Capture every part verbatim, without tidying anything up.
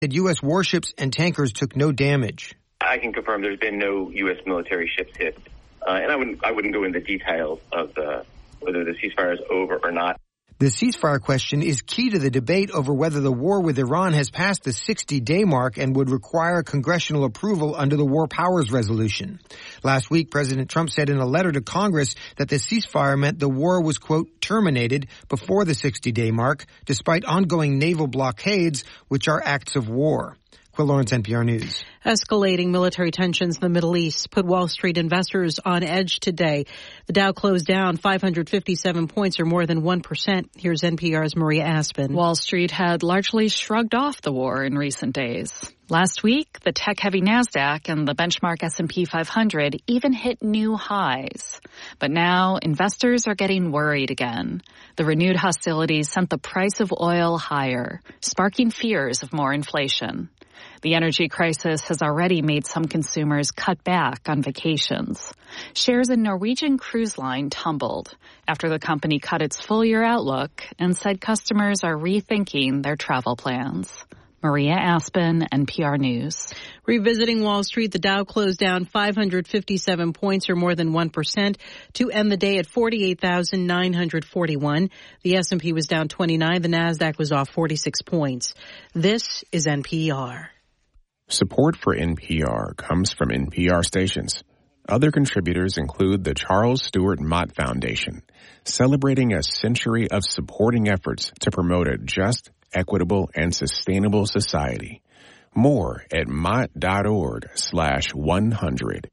that U S warships and tankers took no damage. I can confirm there's been no U S military ships hit, uh, and I wouldn't I wouldn't go into details of the, whether the ceasefire is over or not. The ceasefire question is key to the debate over whether the war with Iran has passed the sixty-day mark and would require congressional approval under the War Powers Resolution. Last week, President Trump said in a letter to Congress that the ceasefire meant the war was, quote, terminated before the sixty-day mark, despite ongoing naval blockades, which are acts of war. Quill Lawrence, N P R News. Escalating military tensions in the Middle East put Wall Street investors on edge today. The Dow closed down five hundred fifty-seven points, or more than one percent. Here's N P R's Maria Aspen. Wall Street had largely shrugged off the war in recent days. Last week, the tech-heavy NASDAQ and the benchmark S and P five hundred even hit new highs. But now, investors are getting worried again. The renewed hostilities sent the price of oil higher, sparking fears of more inflation. The energy crisis has already made some consumers cut back on vacations. Shares in Norwegian Cruise Line tumbled after the company cut its full-year outlook and said customers are rethinking their travel plans. Maria Aspen, N P R News. Revisiting Wall Street, the Dow closed down five hundred fifty-seven points, or more than one percent, to end the day at forty-eight thousand nine hundred forty-one. The S and P was down twenty-nine. The NASDAQ was off forty-six points. This is N P R. Support for N P R comes from N P R stations. Other contributors include the Charles Stewart Mott Foundation, celebrating a century of supporting efforts to promote a just, equitable, and sustainable society. More at mott.org slash 100.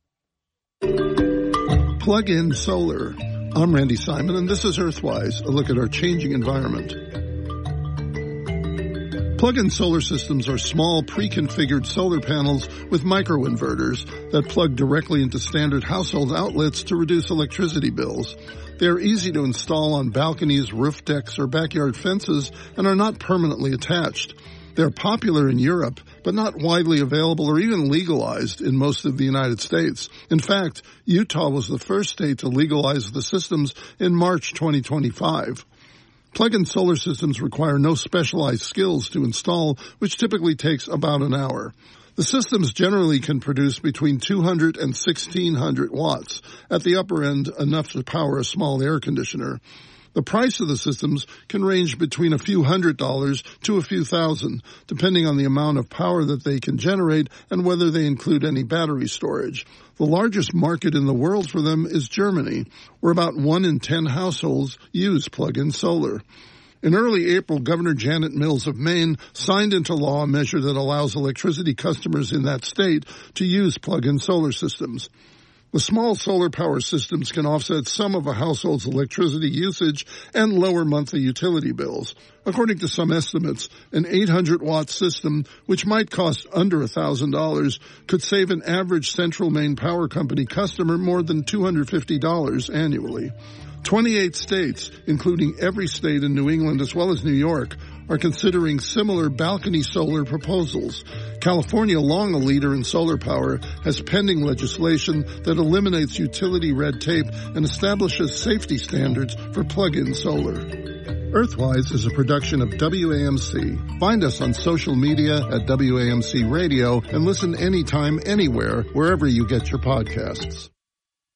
Plug-in solar. I'm Randy Simon, and this is Earthwise, a look at our changing environment. Plug-in solar systems are small, pre-configured solar panels with microinverters that plug directly into standard household outlets to reduce electricity bills. They are easy to install on balconies, roof decks, or backyard fences and are not permanently attached. They're popular in Europe, but not widely available or even legalized in most of the United States. In fact, Utah was the first state to legalize the systems in March twenty twenty-five. Plug-in solar systems require no specialized skills to install, which typically takes about an hour. The systems generally can produce between two hundred and sixteen hundred watts, at the upper end enough to power a small air conditioner. The price of the systems can range between a few hundred dollars to a few thousand, depending on the amount of power that they can generate and whether they include any battery storage. The largest market in the world for them is Germany, where about one in ten households use plug-in solar. In early April, Governor Janet Mills of Maine signed into law a measure that allows electricity customers in that state to use plug-in solar systems. The small solar power systems can offset some of a household's electricity usage and lower monthly utility bills. According to some estimates, an eight hundred watt system, which might cost under one thousand dollars, could save an average Central Maine Power Company customer more than two hundred fifty dollars annually. twenty-eight states, including every state in New England as well as New York, are considering similar balcony solar proposals. California, long a leader in solar power, has pending legislation that eliminates utility red tape and establishes safety standards for plug-in solar. Earthwise is a production of W A M C. Find us on social media at W A M C Radio and listen anytime, anywhere, wherever you get your podcasts.